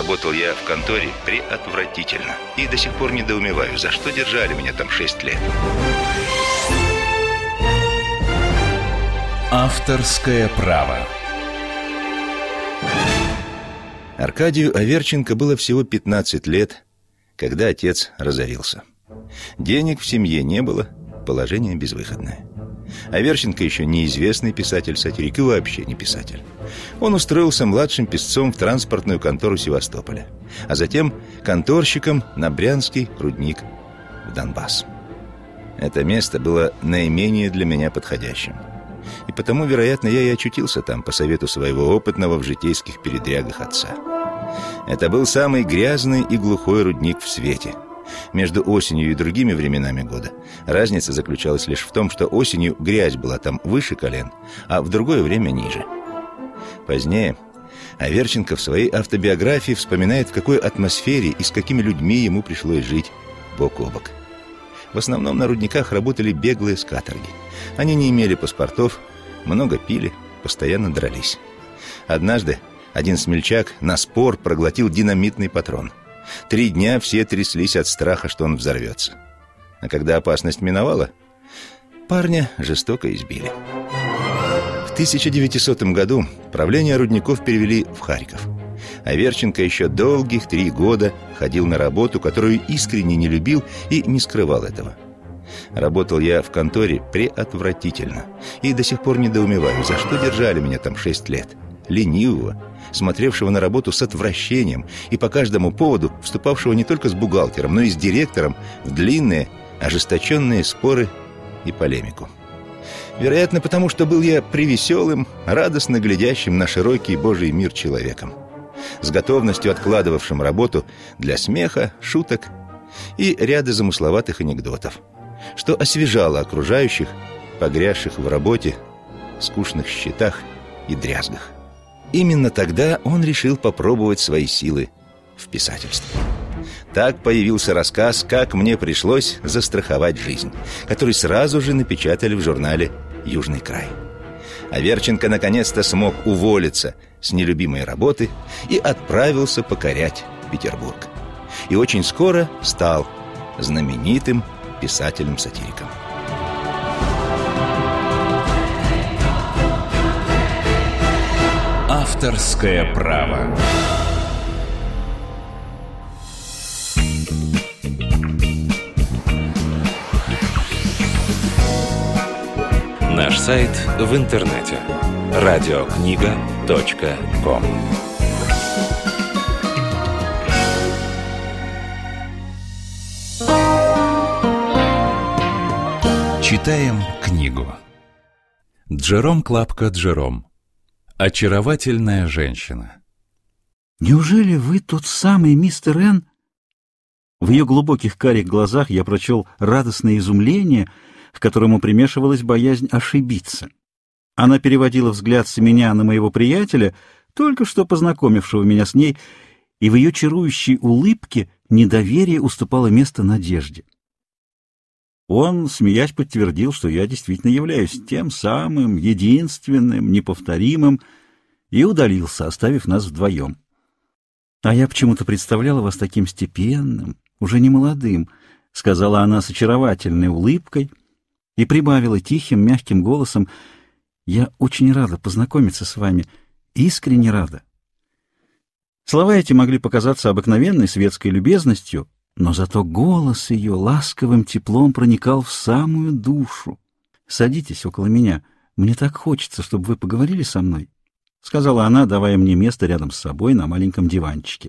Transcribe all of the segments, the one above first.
Работал я в конторе преотвратительно. И до сих пор недоумеваю, за что держали меня там 6 лет. Авторское право. Аркадию Аверченко было всего 15 лет, когда отец разорился. Денег в семье не было, положение безвыходное. Аверченко еще неизвестный писатель-сатирик и вообще не писатель. Он устроился младшим писцом в транспортную контору Севастополя, а затем конторщиком на Брянский рудник в Донбасс. Это место было наименее для меня подходящим. И потому, вероятно, я и очутился там по совету своего опытного в житейских передрягах отца. Это был самый грязный и глухой рудник в свете. Между осенью и другими временами года разница заключалась лишь в том, что осенью грязь была там выше колен, а в другое время ниже. Позднее Аверченко в своей автобиографии вспоминает, в какой атмосфере и с какими людьми ему пришлось жить бок о бок. В основном на рудниках работали беглые с каторги. Они не имели паспортов, много пили, постоянно дрались. Однажды один смельчак на спор проглотил динамитный патрон. 3 дня все тряслись от страха, что он взорвется. А когда опасность миновала, парня жестоко избили. В 1900 году правление рудников перевели в Харьков. Аверченко еще долгих 3 года ходил на работу, которую искренне не любил и не скрывал этого. Работал я в конторе преотвратительно. И до сих пор недоумеваю, за что держали меня там 6 лет. Ленивого, смотревшего на работу с отвращением и по каждому поводу вступавшего не только с бухгалтером, но и с директором в длинные, ожесточенные споры и полемику. Вероятно, потому что был я превеселым, радостно глядящим на широкий Божий мир человеком, с готовностью откладывавшим работу для смеха, шуток и ряда замысловатых анекдотов, что освежало окружающих, погрязших в работе, скучных счетах и дрязгах. Именно тогда он решил попробовать свои силы в писательстве. Так появился рассказ «Как мне пришлось застраховать жизнь», который сразу же напечатали в журнале «Южный край». Аверченко наконец-то смог уволиться с нелюбимой работы и отправился покорять Петербург. И очень скоро стал знаменитым писателем-сатириком. Авторское право. Наш сайт в интернете radiokniga.com. Читаем книгу. Джером Клапка Джером. Очаровательная женщина. «Неужели вы тот самый мистер Н?» В ее глубоких карих глазах я прочел радостное изумление, к которому примешивалась боязнь ошибиться. Она переводила взгляд с меня на моего приятеля, только что познакомившего меня с ней, и в ее чарующей улыбке недоверие уступало место надежде. Он, смеясь, подтвердил, что я действительно являюсь тем самым, единственным, неповторимым, и удалился, оставив нас вдвоем. «А я почему-то представляла вас таким степенным, уже не молодым», — сказала она с очаровательной улыбкой и прибавила тихим, мягким голосом: «Я очень рада познакомиться с вами, искренне рада». Слова эти могли показаться обыкновенной светской любезностью, но зато голос ее ласковым теплом проникал в самую душу. «Садитесь около меня. Мне так хочется, чтобы вы поговорили со мной», — сказала она, давая мне место рядом с собой на маленьком диванчике.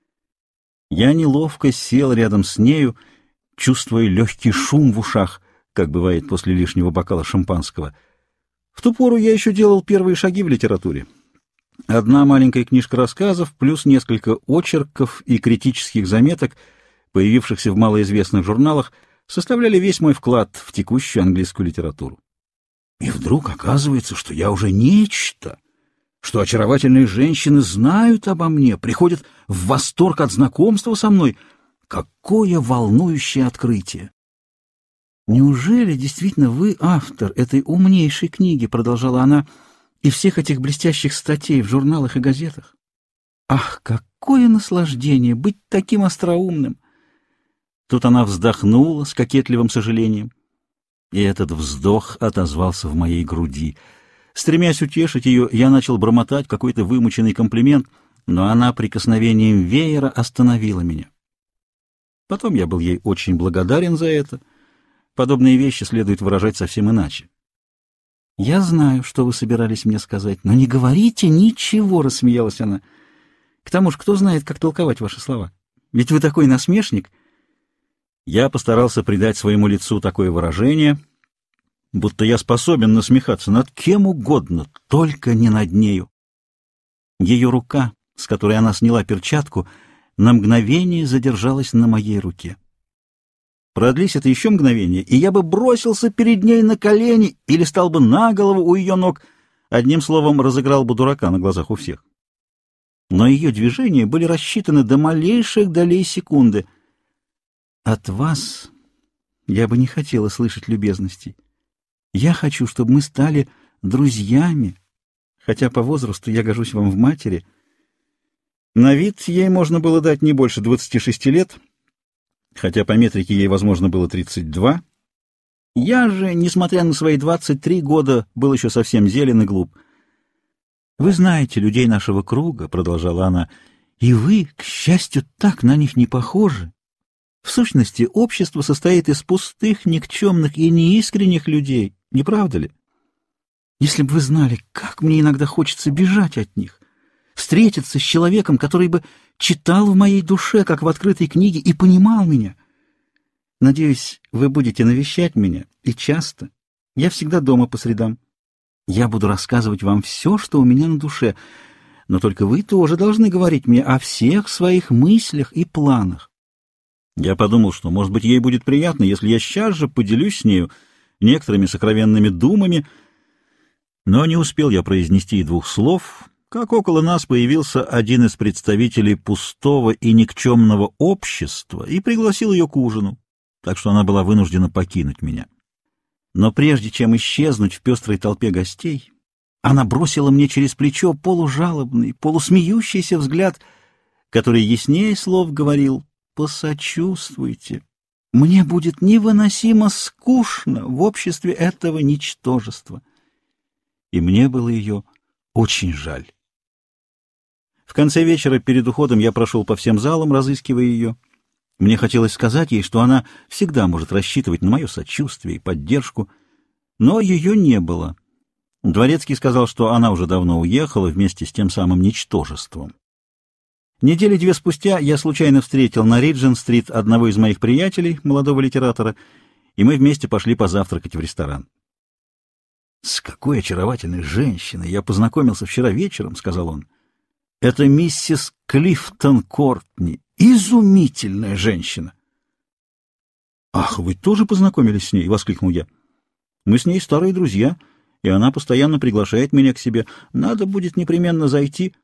Я неловко сел рядом с нею, чувствуя легкий шум в ушах, как бывает после лишнего бокала шампанского. В ту пору я еще делал первые шаги в литературе. Одна маленькая книжка рассказов, плюс несколько очерков и критических заметок, появившихся в малоизвестных журналах, составляли весь мой вклад в текущую английскую литературу. И вдруг оказывается, что я уже нечто, что очаровательные женщины знают обо мне, приходят в восторг от знакомства со мной. Какое волнующее открытие! «Неужели действительно вы автор этой умнейшей книги?» — продолжала она, — «и всех этих блестящих статей в журналах и газетах? Ах, какое наслаждение быть таким остроумным! Тут она вздохнула с кокетливым сожалением, и этот вздох отозвался в моей груди. Стремясь утешить ее, я начал бормотать какой-то вымученный комплимент, но она прикосновением веера остановила меня. Потом я был ей очень благодарен за это. Подобные вещи следует выражать совсем иначе. «Я знаю, что вы собирались мне сказать, но не говорите ничего», — рассмеялась она. «К тому же, кто знает, как толковать ваши слова? Ведь вы такой насмешник». Я постарался придать своему лицу такое выражение, будто я способен насмехаться над кем угодно, только не над нею. Ее рука, с которой она сняла перчатку, на мгновение задержалась на моей руке. Продлись это еще мгновение, и я бы бросился перед ней на колени или стал бы на голову у ее ног, одним словом, разыграл бы дурака на глазах у всех. Но ее движения были рассчитаны до малейших долей секунды. От вас я бы не хотела слышать любезностей. Я хочу, чтобы мы стали друзьями, хотя по возрасту я гожусь вам в матери. На вид ей можно было дать не больше 26 лет, хотя по метрике ей, возможно, было 32. Я же, несмотря на свои 23 года, был еще совсем зелен и глуп. «Вы знаете людей нашего круга», — продолжала она, — «и вы, к счастью, так на них не похожи. В сущности, общество состоит из пустых, никчемных и неискренних людей, не правда ли? Если бы вы знали, как мне иногда хочется бежать от них, встретиться с человеком, который бы читал в моей душе, как в открытой книге, и понимал меня. Надеюсь, вы будете навещать меня, и часто. Я всегда дома по средам. Я буду рассказывать вам все, что у меня на душе, но только вы тоже должны говорить мне о всех своих мыслях и планах». Я подумал, что, может быть, ей будет приятно, если я сейчас же поделюсь с нею некоторыми сокровенными думами, но не успел я произнести и двух слов, как около нас появился один из представителей пустого и никчемного общества и пригласил ее к ужину, так что она была вынуждена покинуть меня. Но прежде чем исчезнуть в пестрой толпе гостей, она бросила мне через плечо полужалобный, полусмеющийся взгляд, который яснее слов говорил: «Посочувствуйте. Мне будет невыносимо скучно в обществе этого ничтожества». И мне было ее очень жаль. В конце вечера перед уходом я прошел по всем залам, разыскивая ее. Мне хотелось сказать ей, что она всегда может рассчитывать на мое сочувствие и поддержку, но ее не было. Дворецкий сказал, что она уже давно уехала вместе с тем самым ничтожеством. Недели две спустя я случайно встретил на Риджент-стрит одного из моих приятелей, молодого литератора, и мы вместе пошли позавтракать в ресторан. «С какой очаровательной женщиной я познакомился вчера вечером», — сказал он. «Это миссис Клифтон Кортни. Изумительная женщина!» «Ах, вы тоже познакомились с ней?» — воскликнул я. «Мы с ней старые друзья, и она постоянно приглашает меня к себе. Надо будет непременно зайти».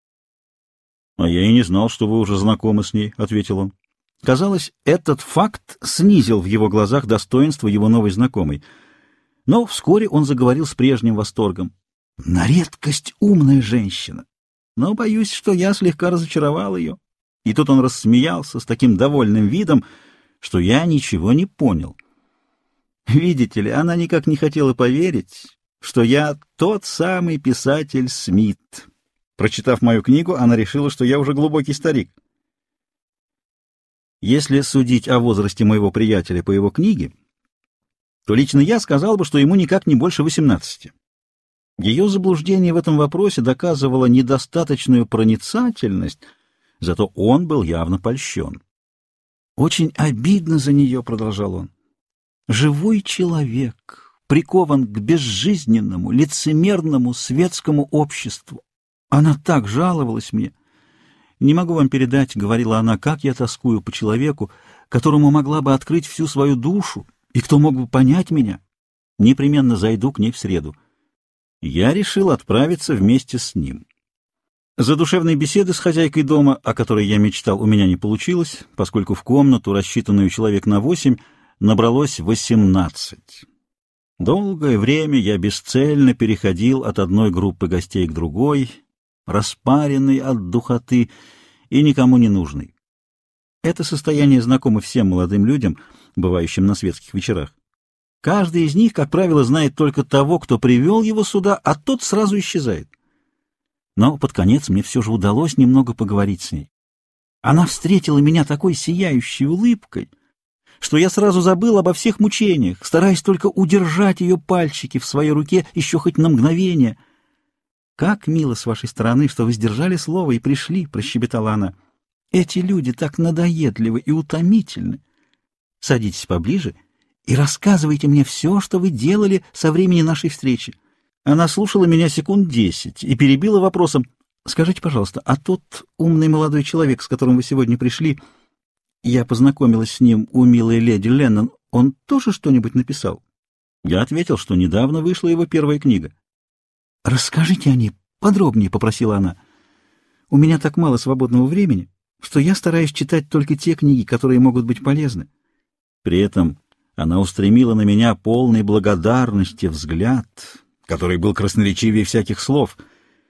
«А я и не знал, что вы уже знакомы с ней», — ответил он. Казалось, этот факт снизил в его глазах достоинство его новой знакомой. Но вскоре он заговорил с прежним восторгом. «На редкость умная женщина. Но боюсь, что я слегка разочаровал ее». И тут он рассмеялся с таким довольным видом, что я ничего не понял. Видите ли, она никак не хотела поверить, что я тот самый писатель Смит. Прочитав мою книгу, она решила, что я уже глубокий старик. Если судить о возрасте моего приятеля по его книге, то лично я сказал бы, что ему никак не больше 18. Ее заблуждение в этом вопросе доказывало недостаточную проницательность, зато он был явно польщен. «Очень обидно за нее», — продолжал он. «Живой человек прикован к безжизненному, лицемерному светскому обществу. Она так жаловалась мне. Не могу вам передать, — говорила она, — как я тоскую по человеку, которому могла бы открыть всю свою душу, и кто мог бы понять меня. Непременно зайду к ней в среду». Я решил отправиться вместе с ним. Задушевной беседы с хозяйкой дома, о которой я мечтал, у меня не получилось, поскольку в комнату, рассчитанную человек на 8, набралось 18. Долгое время я бесцельно переходил от одной группы гостей к другой, распаренный от духоты и никому не нужный. Это состояние знакомо всем молодым людям, бывающим на светских вечерах. Каждый из них, как правило, знает только того, кто привел его сюда, а тот сразу исчезает. Но под конец мне все же удалось немного поговорить с ней. Она встретила меня такой сияющей улыбкой, что я сразу забыл обо всех мучениях, стараясь только удержать ее пальчики в своей руке еще хоть на мгновение. «Как мило с вашей стороны, что вы сдержали слово и пришли», — прощебетала она. «Эти люди так надоедливы и утомительны. Садитесь поближе и рассказывайте мне все, что вы делали со времени нашей встречи». Она слушала меня секунд 10 и перебила вопросом: «Скажите, пожалуйста, а тот умный молодой человек, с которым вы сегодня пришли, я познакомилась с ним у милой леди Леннон, он тоже что-нибудь написал?» Я ответил, что недавно вышла его первая книга. «Расскажите о ней подробнее», — попросила она. «У меня так мало свободного времени, что я стараюсь читать только те книги, которые могут быть полезны». При этом она устремила на меня полный благодарности взгляд, который был красноречивее всяких слов.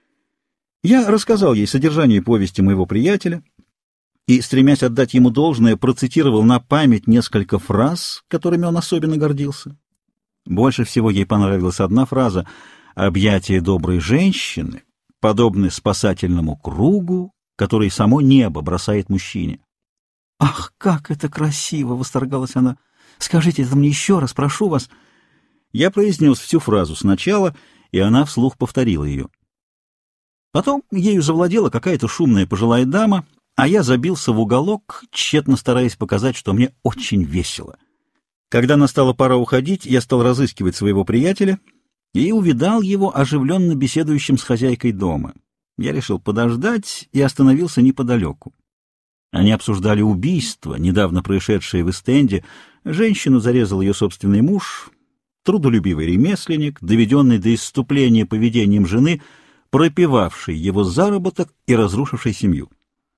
Я рассказал ей содержание повести моего приятеля и, стремясь отдать ему должное, процитировал на память несколько фраз, которыми он особенно гордился. Больше всего ей понравилась одна фраза: «Объятия доброй женщины подобны спасательному кругу, который само небо бросает мужчине». «Ах, как это красиво!» — восторгалась она. «Скажите это мне еще раз, прошу вас». Я произнес всю фразу сначала, и она вслух повторила ее. Потом ею завладела какая-то шумная пожилая дама, а я забился в уголок, тщетно стараясь показать, что мне очень весело. Когда настала пора уходить, я стал разыскивать своего приятеля и увидал его оживленно беседующим с хозяйкой дома. Я решил подождать и остановился неподалеку. Они обсуждали убийство, недавно происшедшее в Эстенде. Женщину зарезал ее собственный муж, трудолюбивый ремесленник, доведенный до исступления поведением жены, пропивавший его заработок и разрушивший семью.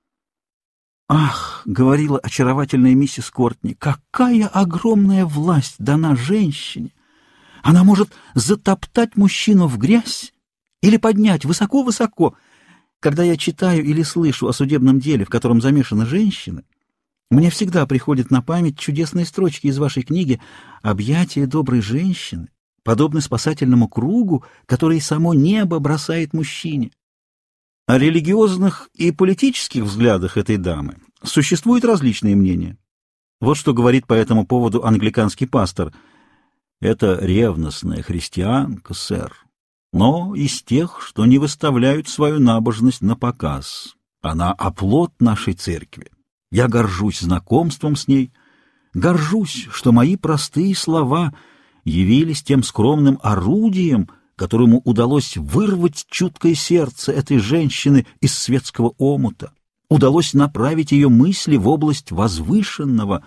«Ах, — говорила очаровательная миссис Кортни, — какая огромная власть дана женщине! Она может затоптать мужчину в грязь или поднять высоко-высоко. Когда я читаю или слышу о судебном деле, в котором замешана женщина, мне всегда приходят на память чудесные строчки из вашей книги: «Объятия доброй женщины подобны спасательному кругу, который само небо бросает мужчине». О религиозных и политических взглядах этой дамы существуют различные мнения. Вот что говорит по этому поводу англиканский пастор: «Это ревностная христианка, сэр, но из тех, что не выставляют свою набожность на показ. Она оплот нашей церкви. Я горжусь знакомством с ней, горжусь, что мои простые слова явились тем скромным орудием, которому удалось вырвать чуткое сердце этой женщины из светского омута, удалось направить ее мысли в область возвышенного.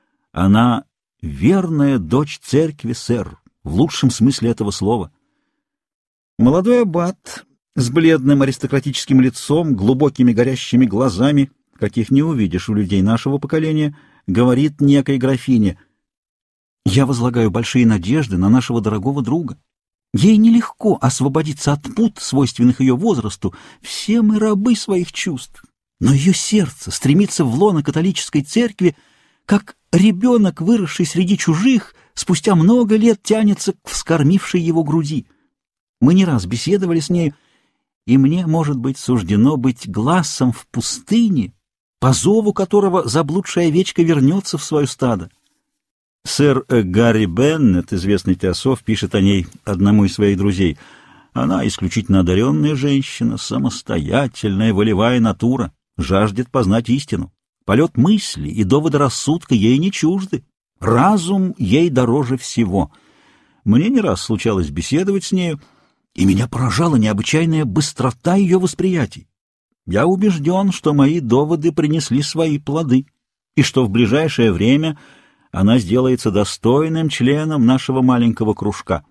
Она верная дочь церкви, сэр, в лучшем смысле этого слова». Молодой аббат с бледным аристократическим лицом, глубокими горящими глазами, каких не увидишь у людей нашего поколения, говорит некой графине: «Я возлагаю большие надежды на нашего дорогого друга. Ей нелегко освободиться от пут, свойственных ее возрасту. Все мы рабы своих чувств. Но ее сердце стремится в лоно католической церкви, как ребенок, выросший среди чужих, спустя много лет тянется к вскормившей его груди. Мы не раз беседовали с нею, и мне, может быть, суждено быть гласом в пустыне, по зову которого заблудшая овечка вернется в свое стадо». Сэр Гарри Беннет, известный теософ, пишет о ней одному из своих друзей: «Она исключительно одаренная женщина, самостоятельная, волевая натура, жаждет познать истину. Полет мысли и доводы рассудка ей не чужды. Разум ей дороже всего. Мне не раз случалось беседовать с нею, и меня поражала необычайная быстрота ее восприятий. Я убежден, что мои доводы принесли свои плоды, и что в ближайшее время она сделается достойным членом нашего маленького кружка.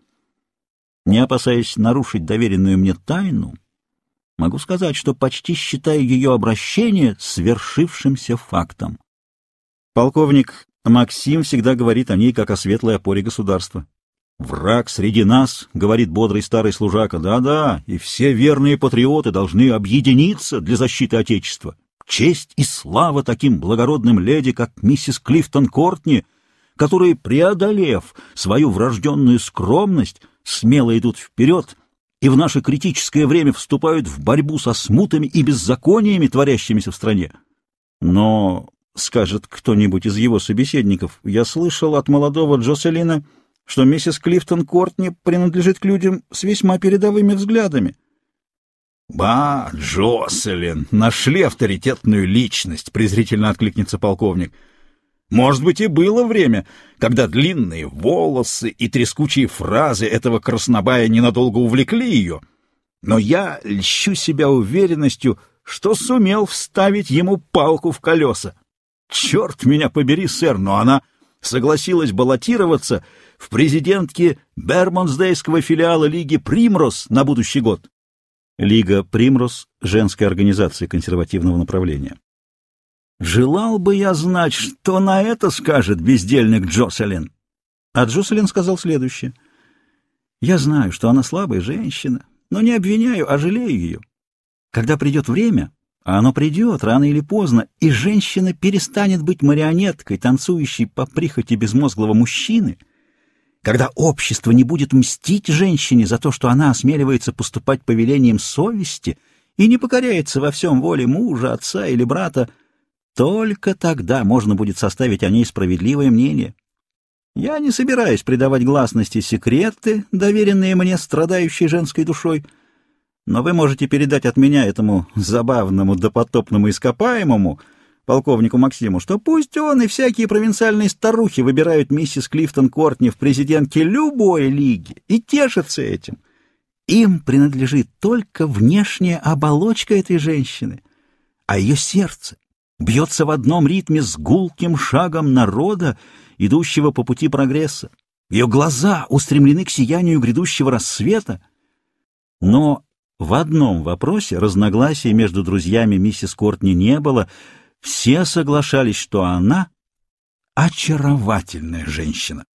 Не опасаясь нарушить доверенную мне тайну, могу сказать, что почти считаю ее обращение свершившимся фактом». Полковник Максим всегда говорит о ней как о светлой опоре государства. «Враг среди нас», — говорит бодрый старый служака, — «да-да, и все верные патриоты должны объединиться для защиты Отечества. Честь и слава таким благородным леди, как миссис Клифтон Кортни, которые, преодолев свою врожденную скромность, смело идут вперед и в наше критическое время вступают в борьбу со смутами и беззакониями, творящимися в стране». Но, скажет кто-нибудь из его собеседников, я слышал от молодого Джоселина, что миссис Клифтон Кортни принадлежит к людям с весьма передовыми взглядами. «Ба, Джоселин, нашли авторитетную личность», — презрительно откликнется полковник. «Может быть, и было время, когда длинные волосы и трескучие фразы этого краснобая ненадолго увлекли ее, но я льщу себя уверенностью, что сумел вставить ему палку в колеса. Черт меня побери, сэр, но она согласилась баллотироваться в президентке Бермонсдейского филиала Лиги Примрос на будущий год». Лига Примрос — женская организация консервативного направления. «Желал бы я знать, что на это скажет бездельник Джоселин». А Джоселин сказал следующее: «Я знаю, что она слабая женщина, но не обвиняю, а жалею ее. Когда придет время, а оно придет рано или поздно, и женщина перестанет быть марионеткой, танцующей по прихоти безмозглого мужчины, когда общество не будет мстить женщине за то, что она осмеливается поступать по велениям совести и не покоряется во всем воле мужа, отца или брата, только тогда можно будет составить о ней справедливое мнение. Я не собираюсь придавать гласности секреты, доверенные мне страдающей женской душой, но вы можете передать от меня этому забавному допотопному ископаемому, полковнику Максиму, что пусть он и всякие провинциальные старухи выбирают миссис Клифтон Кортни в президентке любой лиги и тешатся этим. Им принадлежит только внешняя оболочка этой женщины, а ее сердце бьется в одном ритме с гулким шагом народа, идущего по пути прогресса. Ее глаза устремлены к сиянию грядущего рассвета. Но в одном вопросе разногласий между друзьями миссис Кортни не было. Все соглашались, что она очаровательная женщина.